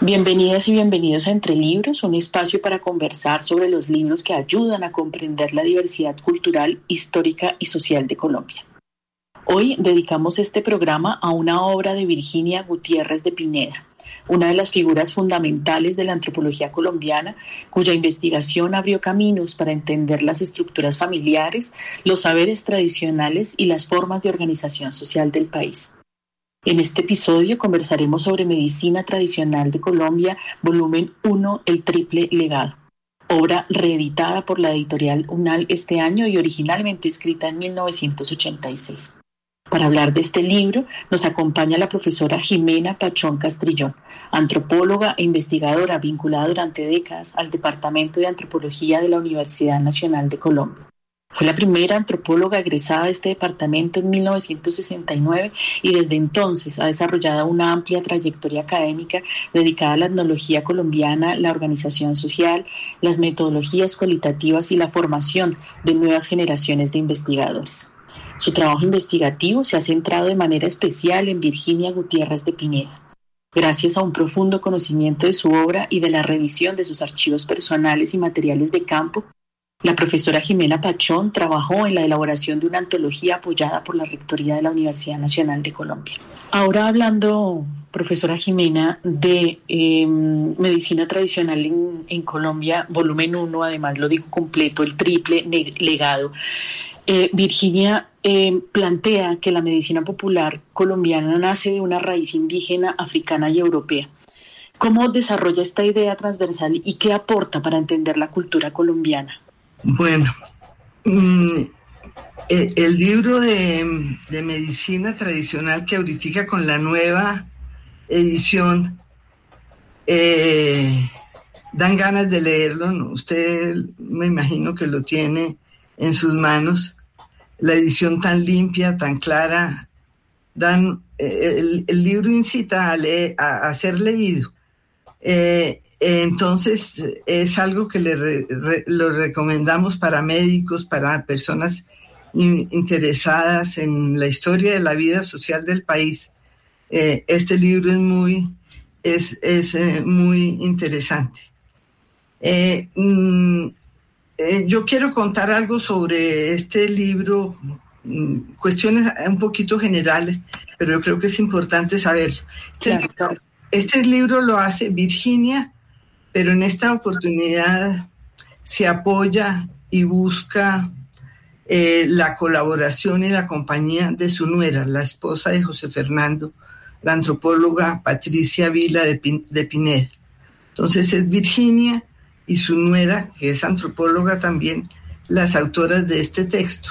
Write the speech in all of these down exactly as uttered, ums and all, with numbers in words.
Bienvenidas y bienvenidos a Entre Libros, un espacio para conversar sobre los libros que ayudan a comprender la diversidad cultural, histórica y social de Colombia. Hoy dedicamos este programa a una obra de Virginia Gutiérrez de Pineda, una de las figuras fundamentales de la antropología colombiana, cuya investigación abrió caminos para entender las estructuras familiares, los saberes tradicionales y las formas de organización social del país. En este episodio conversaremos sobre Medicina Tradicional de Colombia, volumen uno, El Triple Legado, obra reeditada por la editorial UNAL este año y originalmente escrita en mil novecientos ochenta y seis. Para hablar de este libro nos acompaña la profesora Jimena Pachón Castrillón, antropóloga e investigadora vinculada durante décadas al Departamento de Antropología de la Universidad Nacional de Colombia. Fue la primera antropóloga egresada de este departamento en mil novecientos sesenta y nueve y desde entonces ha desarrollado una amplia trayectoria académica dedicada a la etnología colombiana, la organización social, las metodologías cualitativas y la formación de nuevas generaciones de investigadores. Su trabajo investigativo se ha centrado de manera especial en Virginia Gutiérrez de Pineda. Gracias a un profundo conocimiento de su obra y de la revisión de sus archivos personales y materiales de campo, la profesora Jimena Pachón trabajó en la elaboración de una antología apoyada por la Rectoría de la Universidad Nacional de Colombia. Ahora hablando, profesora Jimena, de eh, Medicina Tradicional en, en Colombia, volumen uno, además lo digo completo, el triple legado. Eh, Virginia eh, plantea que la medicina popular colombiana nace de una raíz indígena, africana y europea. ¿Cómo desarrolla esta idea transversal y qué aporta para entender la cultura colombiana? Bueno, el, el libro de, de Medicina Tradicional que ahorita con la nueva edición eh, dan ganas de leerlo, ¿no? Usted me imagino que lo tiene en sus manos, la edición tan limpia, tan clara, dan, el, el libro incita a, leer, a, a ser leído. Eh, entonces es algo que le re, re, lo recomendamos para médicos, para personas in, interesadas en la historia de la vida social del país. Eh, este libro es muy, es, es eh, muy interesante. Eh, mm, eh, yo quiero contar algo sobre este libro, mm, cuestiones un poquito generales, pero yo creo que es importante saberlo. Este, Claro, claro. Este libro lo hace Virginia, pero en esta oportunidad se apoya y busca eh, la colaboración y la compañía de su nuera, la esposa de José Fernando, la antropóloga Patricia Vila de, Pin- de Pineda. Entonces es Virginia y su nuera, que es antropóloga también, las autoras de este texto.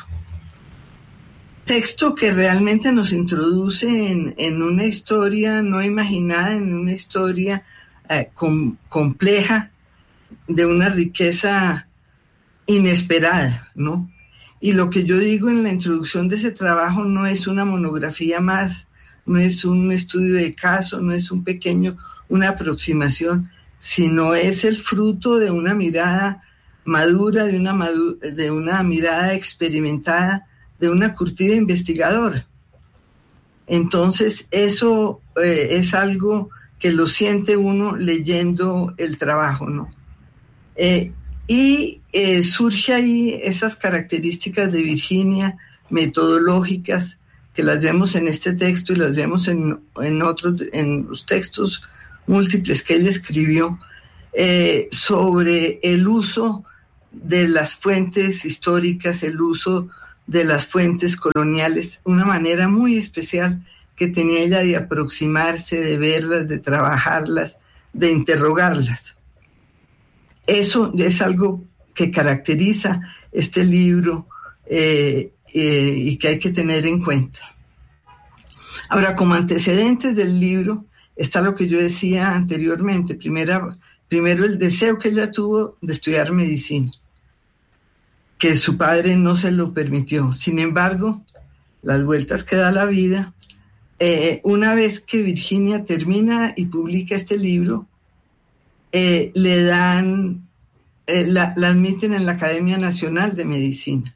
Texto que realmente nos introduce en, en una historia no imaginada, en una historia eh, com, compleja, de una riqueza inesperada, ¿no? Y lo que yo digo en la introducción de ese trabajo no es una monografía más, no es un estudio de caso, no es un pequeño, una aproximación, sino es el fruto de una mirada madura, de una, madu- de una mirada experimentada, de una curtida investigadora. Entonces eso eh, es algo que lo siente uno leyendo el trabajo, ¿no? Eh, y eh, surge ahí esas características de Virginia metodológicas que las vemos en este texto y las vemos en, en otros, en los textos múltiples que ella escribió eh, sobre el uso de las fuentes históricas, el uso de las fuentes coloniales, una manera muy especial que tenía ella de aproximarse, de verlas, de trabajarlas, de interrogarlas. Eso es algo que caracteriza este libro eh, eh, y que hay que tener en cuenta. Ahora, como antecedentes del libro está lo que yo decía anteriormente. Primero, primero el deseo que ella tuvo de estudiar medicina, que su padre no se lo permitió. Sin embargo, las vueltas que da la vida, eh, una vez que Virginia termina y publica este libro, eh, le dan, eh, la, la admiten en la Academia Nacional de Medicina.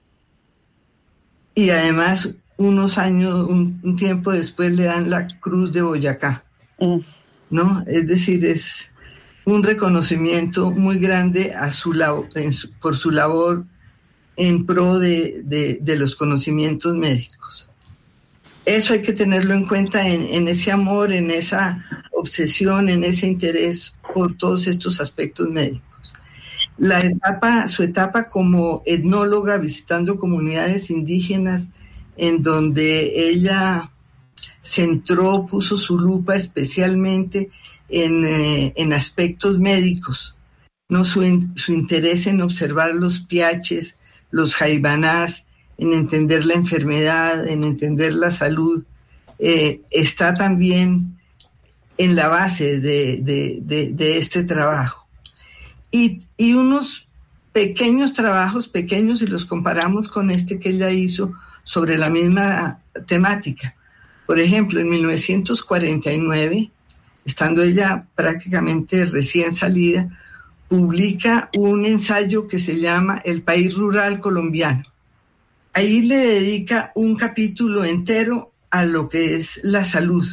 Y además, unos años, un, un tiempo después, le dan la Cruz de Boyacá. Mm. ¿no? Es decir, es un reconocimiento muy grande a su labor, en su, por su labor en pro de, de, de los conocimientos médicos. Eso hay que tenerlo en cuenta en, en ese amor, en esa obsesión, en ese interés por todos estos aspectos médicos. La etapa, su etapa como etnóloga visitando comunidades indígenas, en donde ella centró, puso su lupa especialmente en, eh, en aspectos médicos, ¿no? Su, su interés en observar los piaches, los jaibanás, en entender la enfermedad, en entender la salud, eh, está también en la base de, de, de, de este trabajo. Y, y unos pequeños trabajos, pequeños, si los comparamos con este que ella hizo sobre la misma temática. Por ejemplo, en mil novecientos cuarenta y nueve, estando ella prácticamente recién salida, publica un ensayo que se llama El País Rural Colombiano. Ahí le dedica un capítulo entero a lo que es la salud.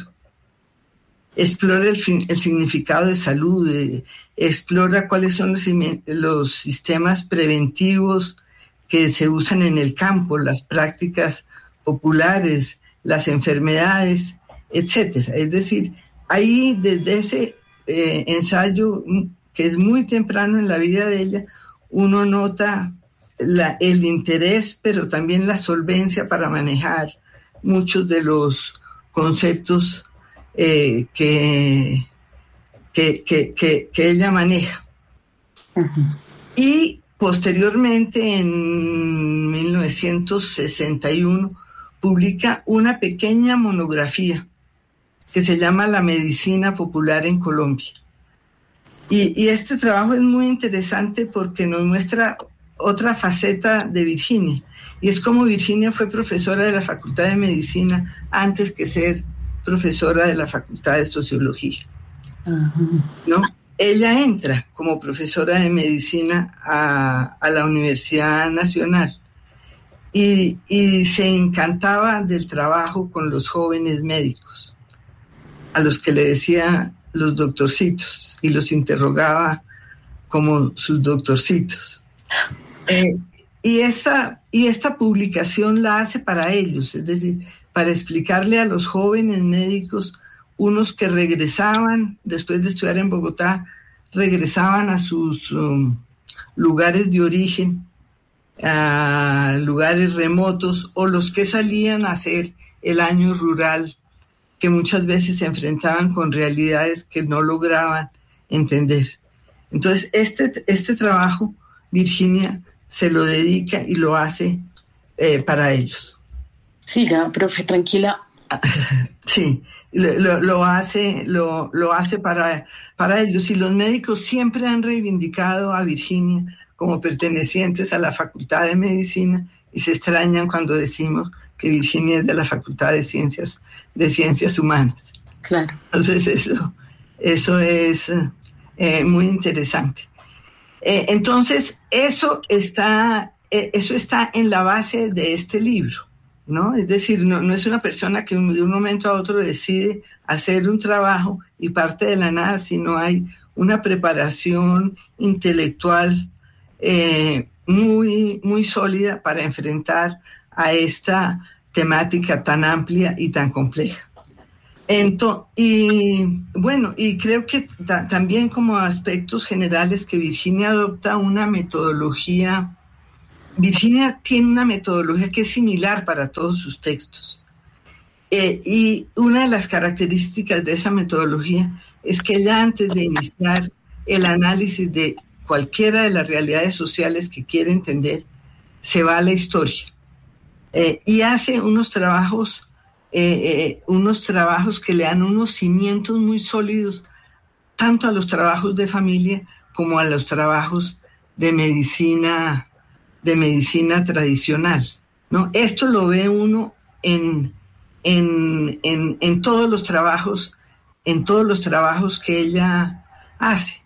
Explora el, fin, el significado de salud, eh, explora cuáles son los, los sistemas preventivos que se usan en el campo, las prácticas populares, las enfermedades, etcétera. Es decir, ahí desde ese eh, ensayo, que es muy temprano en la vida de ella, uno nota la, el interés, pero también la solvencia para manejar muchos de los conceptos eh, que, que, que, que, que ella maneja. Uh-huh. Y posteriormente, en mil novecientos sesenta y uno, publica una pequeña monografía que se llama La Medicina Popular en Colombia. Y, y este trabajo es muy interesante porque nos muestra otra faceta de Virginia, y es como Virginia fue profesora de la Facultad de Medicina antes que ser profesora de la Facultad de Sociología. Uh-huh. ¿No? Ella entra como profesora de medicina a, a la Universidad Nacional y, y se encantaba del trabajo con los jóvenes médicos, a los que le decía los doctorcitos, y los interrogaba como sus doctorcitos. Eh, y, esta, y esta publicación la hace para ellos, es decir, para explicarle a los jóvenes médicos, unos que regresaban, después de estudiar en Bogotá, regresaban a sus um, lugares de origen, a lugares remotos, o los que salían a hacer el año rural, que muchas veces se enfrentaban con realidades que no lograban entender. Entonces, este, este trabajo, Virginia se lo dedica y lo hace eh, para ellos. Siga, profe, tranquila. Sí, lo, lo hace, lo, lo hace para, para ellos. Y los médicos siempre han reivindicado a Virginia como pertenecientes a la Facultad de Medicina y se extrañan cuando decimos que Virginia es de la Facultad de Ciencias, de Ciencias Humanas. Claro. Entonces eso, eso es eh, muy interesante. Eh, entonces eso está, eh, eso está en la base de este libro, ¿no? Es decir, no, no es una persona que de un momento a otro decide hacer un trabajo y parte de la nada, sino hay una preparación intelectual eh, muy, muy sólida para enfrentar a esta temática tan amplia y tan compleja. Entonces, y bueno, y creo que ta- también como aspectos generales que Virginia adopta una metodología. Virginia tiene una metodología que es similar para todos sus textos. Eh, y una de las características de esa metodología es que ella, antes de iniciar el análisis de cualquiera de las realidades sociales que quiere entender, se va a la historia. Eh, y hace unos trabajos, eh, eh, unos trabajos que le dan unos cimientos muy sólidos, tanto a los trabajos de familia como a los trabajos de medicina, de medicina tradicional, ¿no? Esto lo ve uno en, en, en, en todos los trabajos, en todos los trabajos que ella hace.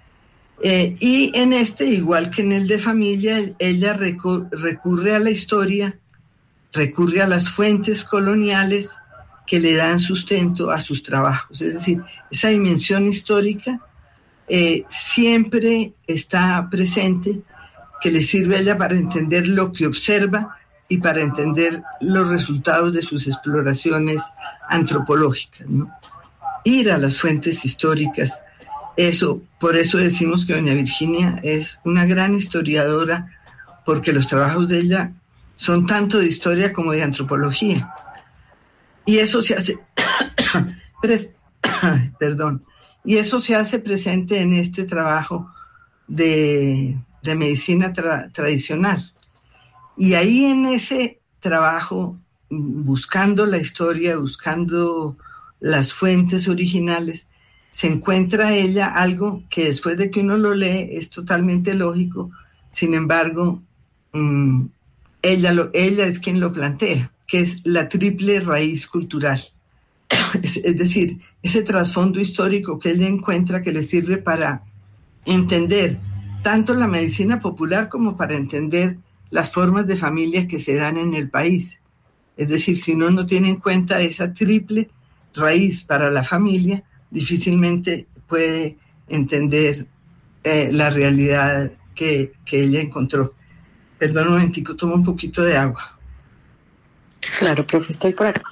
Eh, y en este, igual que en el de familia, ella recu- recurre a la historia, recurre a las fuentes coloniales que le dan sustento a sus trabajos. Es decir, esa dimensión histórica eh, siempre está presente, que le sirve a ella para entender lo que observa y para entender los resultados de sus exploraciones antropológicas, ¿no? Ir a las fuentes históricas, eso, por eso decimos que doña Virginia es una gran historiadora, porque los trabajos de ella son tanto de historia como de antropología. Y eso se hace, pres, perdón, y eso se hace presente en este trabajo de, de medicina tra, tradicional. Y ahí en ese trabajo, buscando la historia, buscando las fuentes originales, se encuentra ella algo que después de que uno lo lee es totalmente lógico. Sin embargo, mmm, ella, lo, ella es quien lo plantea, que es la triple raíz cultural. Es, es decir, ese trasfondo histórico que ella encuentra que le sirve para entender tanto la medicina popular como para entender las formas de familia que se dan en el país. Es decir, si uno no tiene en cuenta esa triple raíz para la familia, difícilmente puede entender eh, la realidad que, que ella encontró. Perdón un momentico, tomo un poquito de agua. Claro, profe, estoy por acá.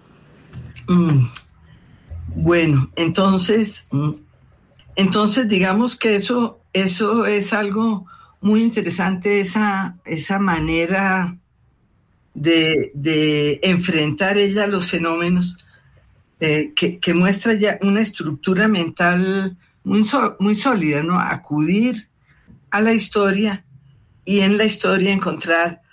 Mm. Bueno, entonces, mm, entonces digamos que eso, eso es algo muy interesante, esa, esa manera de, de enfrentar ella los fenómenos, eh, que, que muestra ya una estructura mental muy, so, muy sólida, ¿no? Acudir a la historia y en la historia encontrar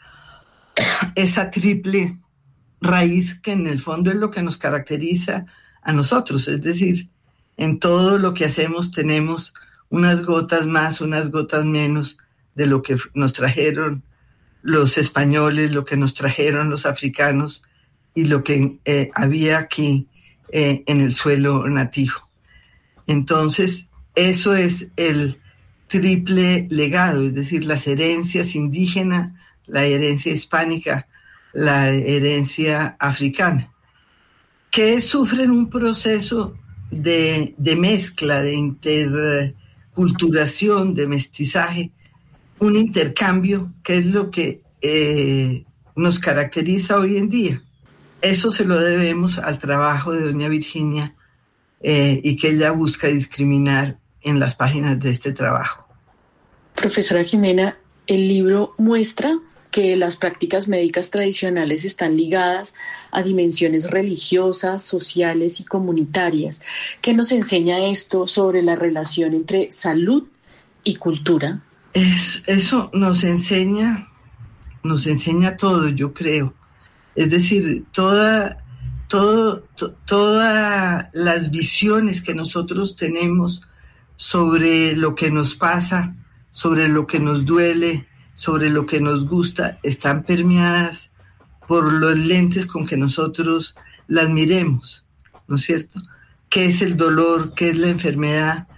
esa triple raíz que en el fondo es lo que nos caracteriza a nosotros. Es decir, en todo lo que hacemos tenemos unas gotas más, unas gotas menos de lo que nos trajeron los españoles, lo que nos trajeron los africanos y lo que eh, había aquí eh, en el suelo nativo. Entonces, eso es el triple legado, es decir, las herencias indígenas, la herencia hispánica, la herencia africana, que sufren un proceso de, de mezcla, de interculturación, de mestizaje, un intercambio que es lo que eh, nos caracteriza hoy en día. Eso se lo debemos al trabajo de doña Virginia eh, y que ella busca discriminar en las páginas de este trabajo. Profesora Jimena, el libro muestra que las prácticas médicas tradicionales están ligadas a dimensiones religiosas, sociales y comunitarias. ¿Qué nos enseña esto sobre la relación entre salud y cultura? Es, eso nos enseña, nos enseña todo, yo creo. Es decir, toda, todo, to, todas las visiones que nosotros tenemos sobre lo que nos pasa, sobre lo que nos duele, sobre lo que nos gusta, están permeadas por los lentes con que nosotros las miremos, ¿no es cierto? ¿Qué es el dolor? ¿Qué es la enfermedad?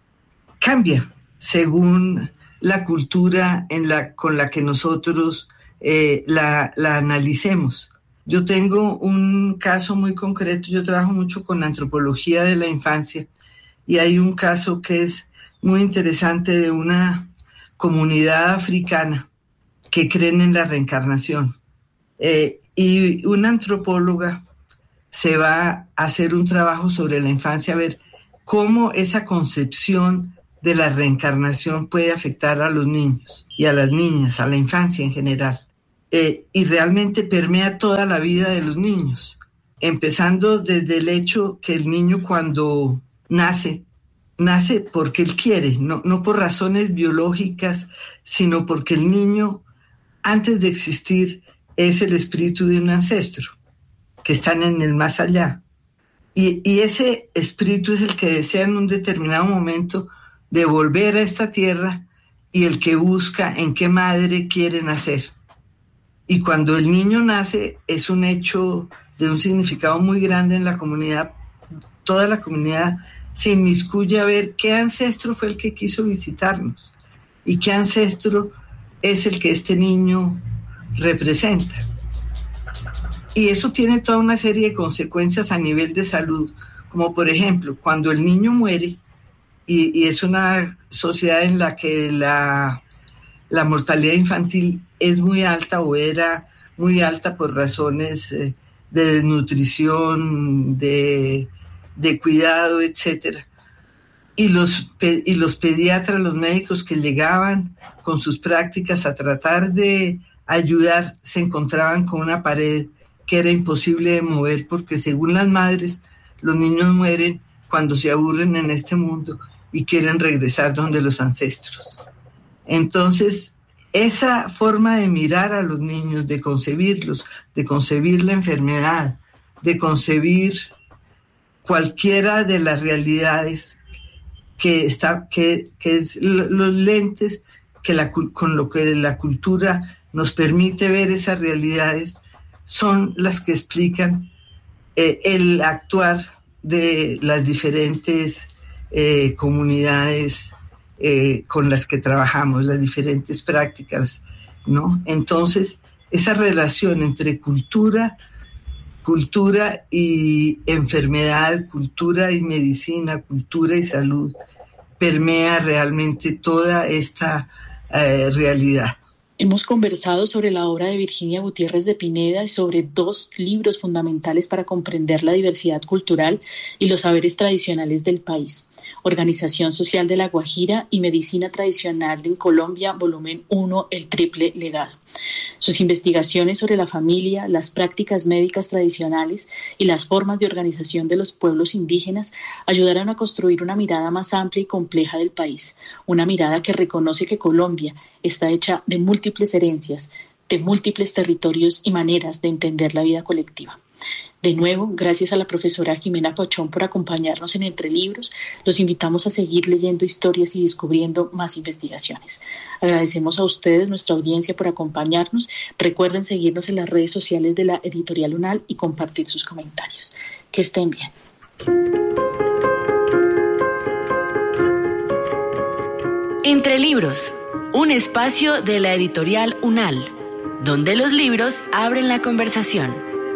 Cambia según la cultura en la, con la que nosotros eh, la, la analicemos. Yo tengo un caso muy concreto, yo trabajo mucho con antropología de la infancia y hay un caso que es muy interesante de una comunidad africana que creen en la reencarnación. Eh, y una antropóloga se va a hacer un trabajo sobre la infancia, a ver cómo esa concepción de la reencarnación puede afectar a los niños y a las niñas, a la infancia en general. Eh, y realmente permea toda la vida de los niños, empezando desde el hecho que el niño cuando nace, nace porque él quiere, no, no por razones biológicas, sino porque el niño, antes de existir, es el espíritu de un ancestro, que están en el más allá. Y, y ese espíritu es el que desea en un determinado momento de volver a esta tierra y el que busca en qué madre quiere nacer. Y cuando el niño nace es un hecho de un significado muy grande en la comunidad. Toda la comunidad se inmiscuye a ver qué ancestro fue el que quiso visitarnos y qué ancestro es el que este niño representa. y eso tiene toda una serie de consecuencias a nivel de salud, como por ejemplo, cuando el niño muere, y, y es una sociedad en la que la, la mortalidad infantil es muy alta o era muy alta por razones eh, de desnutrición, de, de cuidado, etcétera. Y los, y los pediatras, los médicos que llegaban con sus prácticas a tratar de ayudar, se encontraban con una pared que era imposible de mover, porque según las madres, los niños mueren cuando se aburren en este mundo y quieren regresar donde los ancestros. Entonces, esa forma de mirar a los niños, de concebirlos, de concebir la enfermedad, de concebir cualquiera de las realidades que está, que, que es los lentes que la, con lo que la cultura nos permite ver esas realidades, son las que explican eh, el actuar de las diferentes eh, comunidades eh, con las que trabajamos, las diferentes prácticas, ¿no? Entonces, esa relación entre cultura, cultura y enfermedad, cultura y medicina, cultura y salud, permea realmente toda esta eh, realidad. Hemos conversado sobre la obra de Virginia Gutiérrez de Pineda y sobre dos libros fundamentales para comprender la diversidad cultural y los saberes tradicionales del país: Organización Social de la Guajira y Medicina Tradicional en Colombia, volumen uno, El Triple Legado. Sus investigaciones sobre la familia, las prácticas médicas tradicionales y las formas de organización de los pueblos indígenas ayudaron a construir una mirada más amplia y compleja del país, una mirada que reconoce que Colombia está hecha de múltiples herencias, de múltiples territorios y maneras de entender la vida colectiva. De nuevo, gracias a la profesora Jimena Pachón por acompañarnos en Entre Libros. Los invitamos a seguir leyendo historias y descubriendo más investigaciones. Agradecemos a ustedes, nuestra audiencia, por acompañarnos. Recuerden seguirnos en las redes sociales de la Editorial UNAL y compartir sus comentarios. Que estén bien. Entre Libros, un espacio de la Editorial UNAL, donde los libros abren la conversación.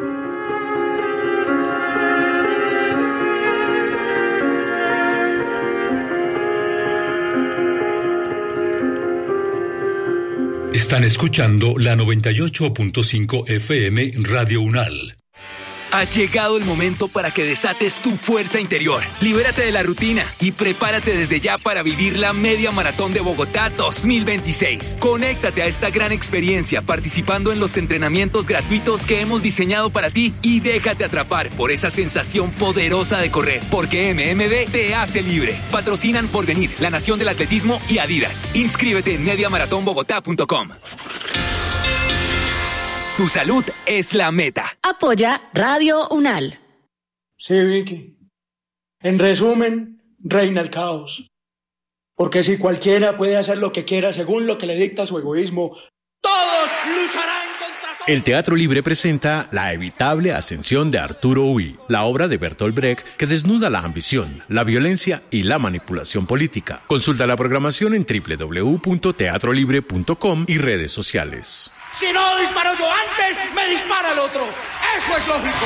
Están escuchando la noventa y ocho punto cinco F M Radio UNAL. Ha llegado el momento para que desates tu fuerza interior. Libérate de la rutina y prepárate desde ya para vivir la Media Maratón de Bogotá dos mil veintiséis. Conéctate a esta gran experiencia participando en los entrenamientos gratuitos que hemos diseñado para ti y déjate atrapar por esa sensación poderosa de correr, porque M M D te hace libre. Patrocinan Porvenir, La Nación del Atletismo y Adidas. Inscríbete en media maratón bogotá punto com. Tu salud es la meta. Apoya Radio UNAL. Sí, Vicky. En resumen, reina el caos. Porque si cualquiera puede hacer lo que quiera según lo que le dicta su egoísmo, todos lucharán contra todos. El Teatro Libre presenta La evitable ascensión de Arturo Ui, la obra de Bertolt Brecht que desnuda la ambición, la violencia y la manipulación política. Consulta la programación en doble u doble u doble u punto teatro libre punto com y redes sociales. Si no disparo yo antes, me dispara el otro. Eso es lógico.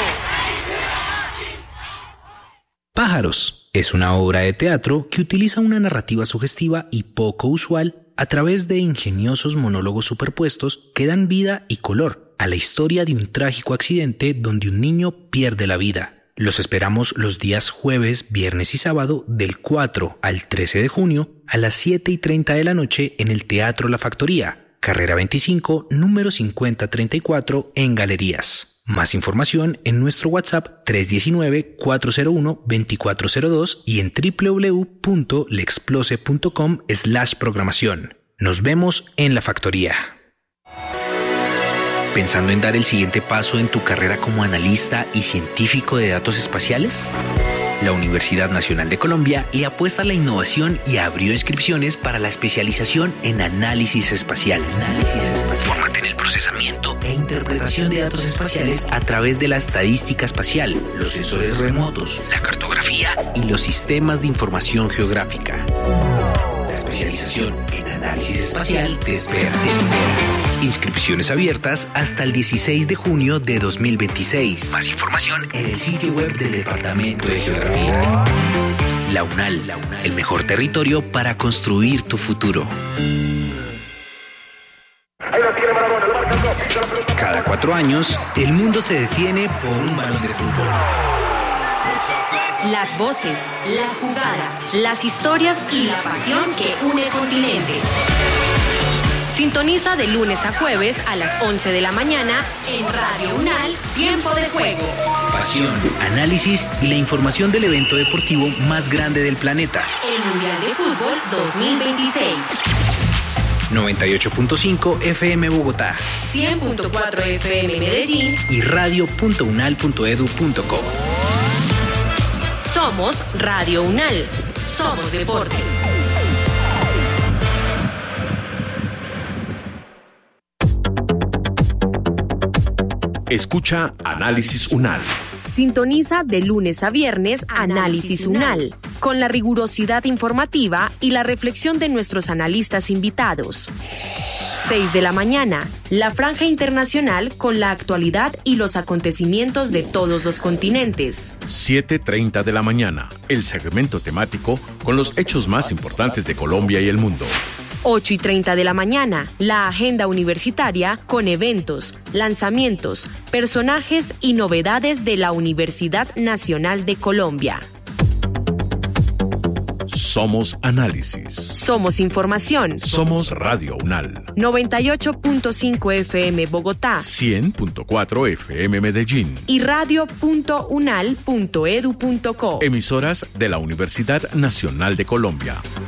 Pájaros es una obra de teatro que utiliza una narrativa sugestiva y poco usual a través de ingeniosos monólogos superpuestos que dan vida y color a la historia de un trágico accidente donde un niño pierde la vida. Los esperamos los días jueves, viernes y sábado del cuatro al trece de junio a las siete y treinta de la noche en el Teatro La Factoría, Carrera veinticinco, número cincuenta treinta y cuatro, en Galerías. Más información en nuestro WhatsApp tres uno nueve, cuatro cero uno, dos cuatro cero dos y en doble u doble u doble u punto lexplose punto com slash programación. Nos vemos en La Factoría. ¿Pensando en dar el siguiente paso en tu carrera como analista y científico de datos espaciales? La Universidad Nacional de Colombia le apuesta a la innovación y abrió inscripciones para la especialización en análisis espacial. Análisis espacial. Fórmate en el procesamiento e interpretación de datos espaciales a través de la estadística espacial, los sensores remotos, la cartografía y los sistemas de información geográfica. La especialización en análisis espacial te espera. Te espera. Inscripciones abiertas hasta el dieciséis de junio de dos mil veintiséis. Más información en el sitio web del Departamento de Geografía. La UNAL, la UNAL, el mejor territorio para construir tu futuro. Cada cuatro años, el mundo se detiene por un balón de fútbol. Las voces, las jugadas, las historias y la pasión que une continentes. Sintoniza de lunes a jueves a las once de la mañana en Radio UNAL, Tiempo de Juego. Pasión, análisis y la información del evento deportivo más grande del planeta. El Mundial de Fútbol dos mil veintiséis. noventa y ocho punto cinco F M Bogotá. cien punto cuatro F M Medellín. Y radio punto unal punto edu punto co. Somos Radio UNAL. Somos deporte. Escucha Análisis UNAL. Sintoniza de lunes a viernes Análisis UNAL, con la rigurosidad informativa y la reflexión de nuestros analistas invitados. seis de la mañana, la franja internacional con la actualidad y los acontecimientos de todos los continentes. siete treinta de la mañana, el segmento temático con los hechos más importantes de Colombia y el mundo. ocho y treinta de la mañana, la agenda universitaria con eventos, lanzamientos, personajes y novedades de la Universidad Nacional de Colombia. Somos análisis. Somos información. Somos Radio UNAL. noventa y ocho punto cinco F M Bogotá. cien punto cuatro F M Medellín. Y radio punto unal punto edu punto co. Emisoras de la Universidad Nacional de Colombia.